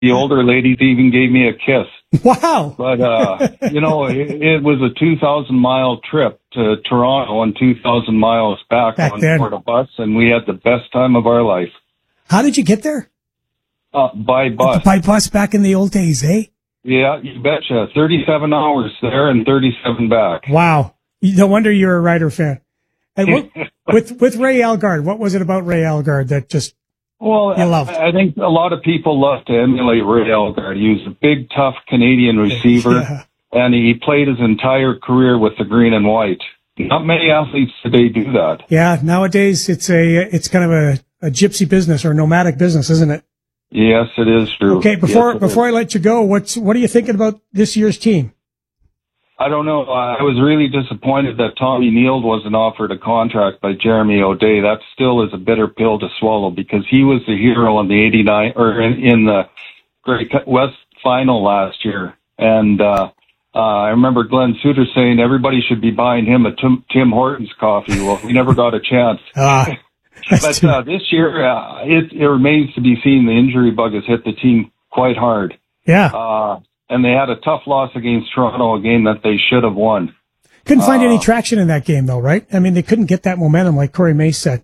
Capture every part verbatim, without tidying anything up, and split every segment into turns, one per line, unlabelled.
The older ladies even gave me a kiss.
Wow.
But, uh, you know, it, it was a two thousand mile trip to Toronto and two thousand miles back, back on board a bus, and we had the best time of our life.
How did you get there?
Uh, by bus.
By bus back in the old days, eh?
Yeah, you betcha. thirty-seven hours there and thirty-seven back.
Wow. No wonder you're a Rider fan. And what, with, with Ray Algard, what was it about Ray Algard that just
Well,
you loved?
I, I think a lot of people love to emulate Ray Algard. He was a big, tough Canadian receiver, yeah. and he played his entire career with the green and white. Not many athletes today do that.
Yeah, nowadays it's a it's kind of a, a gypsy business or nomadic business, isn't it?
Yes, it is true.
Okay, before
yes,
before
is.
I let you go, what's what are you thinking about this year's team?
I don't know. I was really disappointed that Tommy Neal wasn't offered a contract by Jeremy O'Day. That still is a bitter pill to swallow because he was the hero in the eighty-nine or in, in the Great West final last year. And uh, uh, I remember Glenn Suter saying everybody should be buying him a Tim, Tim Hortons coffee. Well, we never got a chance.
Ah,
but uh, this year, uh, it, it remains to be seen. The injury bug has hit the team quite hard.
Yeah.
Uh, And they had a tough loss against Toronto, a game that they should have won.
Couldn't find uh, any traction in that game, though, right? I mean, they couldn't get that momentum, like Corey Mace said.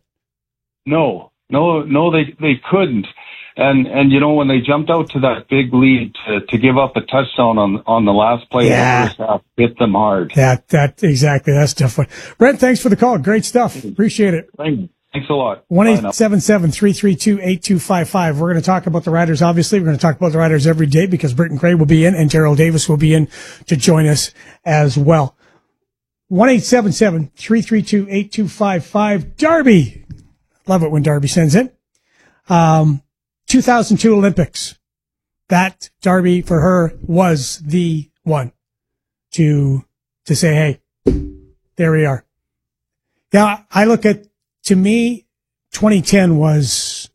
No, no, no, they they couldn't. And and you know when they jumped out to that big lead to, to give up a touchdown on on the last play
yeah.
of the first half, hit them hard.
That that exactly. That's a tough one. Brent, thanks for the call. Great stuff. Appreciate it.
Thank you. Thanks a lot.
one eight seven seven, three three two, eight two five five. We're going to talk about the Riders, obviously. We're going to talk about the Riders every day because Britton Gray will be in and Gerald Davis will be in to join us as well. one eight seven seven, three three two, eight two five five. Darby. Love it when Darby sends in. Um, two thousand two Olympics. That, Darby, for her, was the one to, to say, hey, there we are. Yeah, I look at, to me, twenty ten was,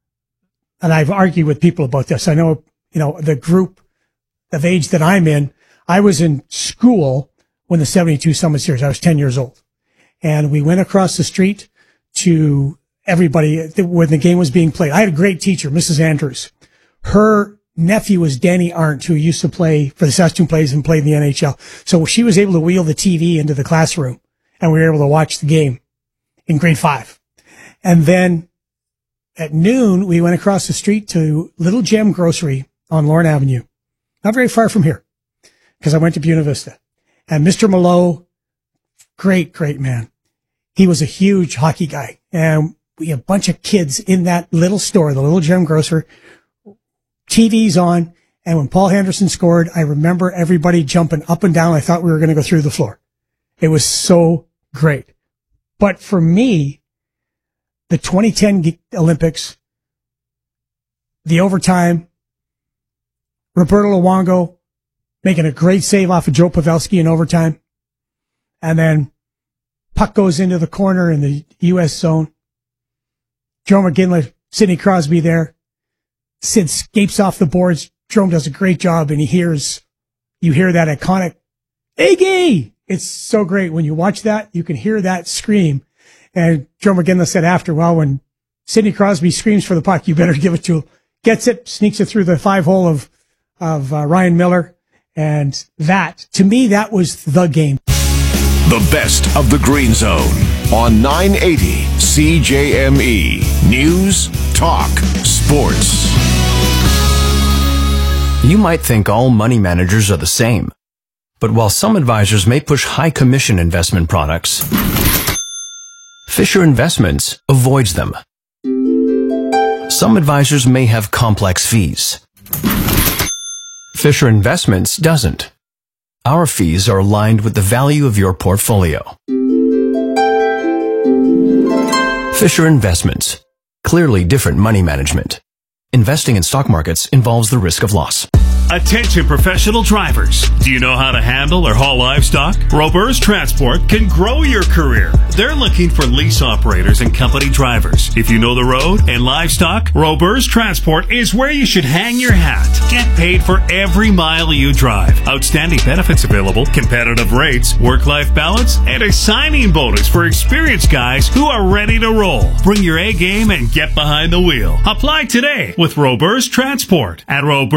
and I've argued with people about this. I know, you know, the group of age that I'm in, I was in school when the seventy-two Summit Series, I was ten years old. And we went across the street to everybody when the game was being played. I had a great teacher, Missus Andrews. Her nephew was Danny Arndt, who used to play for the Saskatoon Blaze and played in the N H L. So she was able to wheel the T V into the classroom and we were able to watch the game in grade five. And then at noon, we went across the street to Little Gem Grocery on Lorne Avenue. Not very far from here because I went to Buena Vista. And Mister Malo, great, great man. He was a huge hockey guy. And we had a bunch of kids in that little store, the Little Gem Grocer, T Vs on. And when Paul Henderson scored, I remember everybody jumping up and down. I thought we were going to go through the floor. It was so great. But for me, the twenty ten Olympics, the overtime, Roberto Luongo making a great save off of Joe Pavelski in overtime, and then puck goes into the corner in the U S zone. Joe McGinley, Sidney Crosby there. Sid escapes off the boards. Jerome does a great job, and he hears, you hear that iconic, Iggy! It's so great. When you watch that, you can hear that scream. And Joe McGinley said after, well, when Sidney Crosby screams for the puck, you better give it to him. Gets it, sneaks it through the five hole of, of uh, Ryan Miller. And that, to me, that was the game.
The best of the Green Zone on nine eighty C J M E. News, talk, sports.
You might think all money managers are the same. But while some advisors may push high commission investment products, Fisher Investments avoids them. Some advisors may have complex fees. Fisher Investments doesn't. Our fees are aligned with the value of your portfolio. Fisher Investments. Clearly different money management. Investing in stock markets involves the risk of loss.
Attention professional drivers. Do you know how to handle or haul livestock? Roberts Transport can grow your career. They're looking for lease operators and company drivers. If you know the road and livestock, Roberts Transport is where you should hang your hat. Get paid for every mile you drive. Outstanding benefits available, competitive rates, work-life balance, and a signing bonus for experienced guys who are ready to roll. Bring your A game and get behind the wheel. Apply today with Roberts Transport at Roberts.